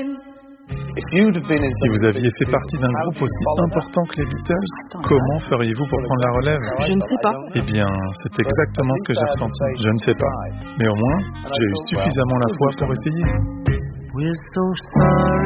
Si vous aviez fait partie d'un groupe aussi important que les Beatles, comment feriez-vous pour prendre la relève? Je ne sais pas. Eh bien, c'est exactement ce que j'ai ressenti. Je ne sais pas. Mais au moins, j'ai eu suffisamment la foi pour essayer.